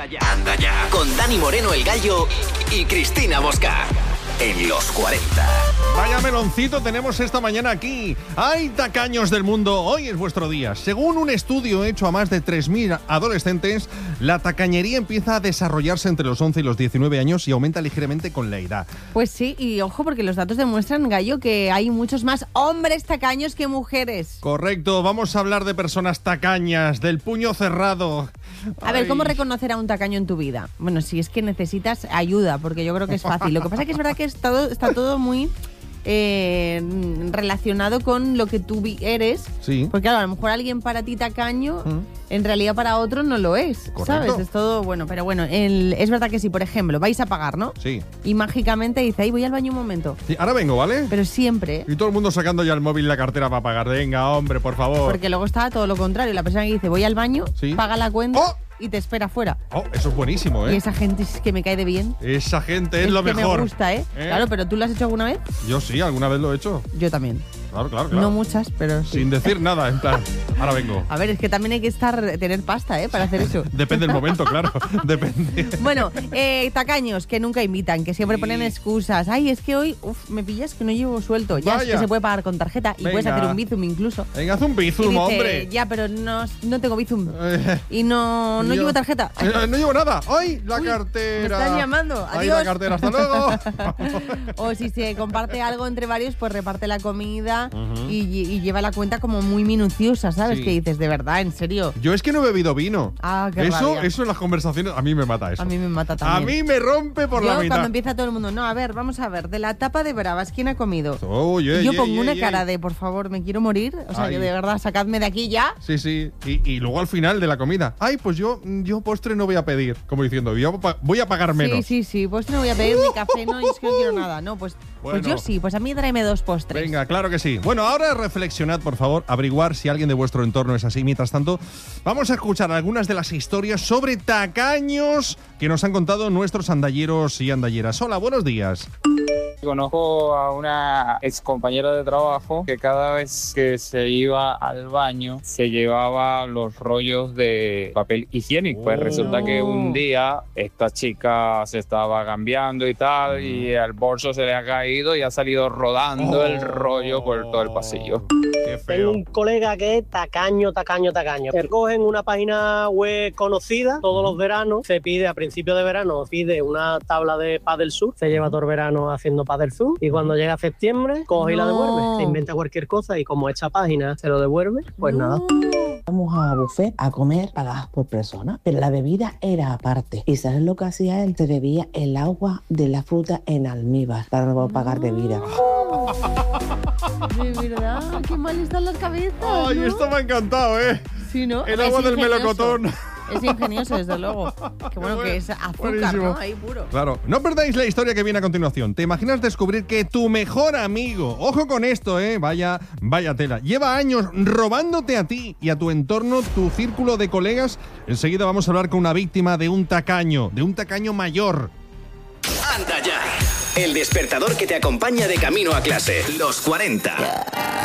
Anda ya. Con Dani Moreno el Gallo y Cristina Mosca. En los 40. Vaya meloncito tenemos esta mañana aquí. ¡Ay, tacaños del mundo! Hoy es vuestro día. Según un estudio hecho a más de 3.000 adolescentes, la tacañería empieza a desarrollarse entre los 11 y los 19 años y aumenta ligeramente con la edad. Pues sí, y ojo, porque los datos demuestran, Gallo, que hay muchos más hombres tacaños que mujeres. Correcto, vamos a hablar de personas tacañas, del puño cerrado. A ver, ¿cómo reconocer a un tacaño en tu vida? Bueno, si es que necesitas ayuda, porque yo creo que es fácil. Lo que pasa es que es verdad que está todo muy relacionado con lo que tú eres. Sí. Porque claro, a lo mejor alguien para ti tacaño, en realidad para otro no lo es. Correcto. ¿Sabes? Es todo bueno. Pero bueno, es verdad que si, por ejemplo, vais a pagar, ¿no? Sí. Y mágicamente dice, voy al baño un momento. Sí, ahora vengo, ¿vale? Pero siempre. Y todo el mundo sacando ya el móvil y la cartera para pagar. Venga, hombre, por favor. Porque luego está todo lo contrario. La persona que dice, voy al baño, Sí. paga la cuenta. ¡Oh! Y te espera fuera. Oh, eso es buenísimo, ¿eh? Y esa gente es que me cae de bien. Esa gente es lo que mejor. me gusta, ¿eh? Claro, pero ¿tú lo has hecho alguna vez? Yo sí, alguna vez lo he hecho. Yo también. Claro. No muchas, pero sí. Sin decir nada, en plan, ahora vengo. A ver, es que también hay que tener pasta, para hacer eso. Depende del momento, claro. Depende. Bueno, tacaños que nunca invitan, que siempre ponen excusas. Ay, es que hoy, me pillas que no llevo suelto. Ya es Vaya. que se puede pagar con tarjeta y puedes Venga. hacer un bizum incluso. Venga, haz un Y bizum, dice, hombre. ya, pero no tengo bizum. Y no Yo- llevo tarjeta. No llevo nada. ¡Ay, la Uy, cartera! me están llamando. ¡Ay, Adiós. la cartera! ¡Hasta luego! O si se comparte algo entre varios, pues reparte la comida y lleva la cuenta como muy minuciosa, ¿sabes? Sí. Que dices, de verdad, en serio. Yo es que no he bebido vino. Ah, qué Eso rabia. en las conversaciones, a mí me mata eso. A mí me mata A también. mí me rompe por la Yo, mitad. cuando empieza todo el mundo, no, a ver, vamos a ver, de la tapa de bravas, ¿quién ha comido? Oye, Y yo pongo una cara de, por favor, me quiero morir. O sea, Ay. que de verdad, sacadme de aquí ya. Sí. Y luego al final de la comida. Ay, pues yo postre no voy a pedir. Como diciendo, yo voy a pagar menos. Sí, pues no voy a pedir ni café, no, es que no quiero nada. No, pues Bueno. yo sí, pues a mí tráeme 2 postres. Venga, claro que sí. Bueno, ahora reflexionad, por favor, averiguar si alguien de vuestro entorno es así. Mientras tanto, vamos a escuchar algunas de las historias sobre tacaños que nos han contado nuestros andalleros y andalleras. Hola, buenos días. Conozco a una ex compañera de trabajo que cada vez que se iba al baño se llevaba los rollos de papel higiénico. Pues resulta que un día esta chica se estaba cambiando y tal y el bolso se le ha caído y ha salido rodando el rollo por todo el pasillo. Qué Tengo feo. un colega que es tacaño. Te cogen una página web conocida todos los veranos, se pide a principio de verano, pide una tabla de Padel Surf, se lleva todo el verano haciendo Padel Surf y cuando llega septiembre coge y la devuelve, se inventa cualquier cosa y como esta página se lo devuelve, pues nada. Vamos a buffet a comer pagadas por persona, pero la bebida era aparte. ¿Y sabes lo que hacía él? Se bebía el agua de la fruta en almíbar para no pagar bebida. De verdad, qué mal están las cabezas. Ay, ¿no? esto me ha encantado, ¿eh? Sí, ¿no? El Es agua del ingenioso. melocotón. Es ingenioso, desde luego. Que bueno, que es azúcar, Buenísimo. ¿no? Ahí puro. Claro, no perdáis la historia que viene a continuación. ¿Te imaginas descubrir que tu mejor amigo, ojo con esto, vaya tela, lleva años robándote a ti y a tu entorno, tu círculo de colegas? Enseguida vamos a hablar con una víctima de un tacaño mayor. Anda ya. El despertador que te acompaña de camino a clase. Los 40.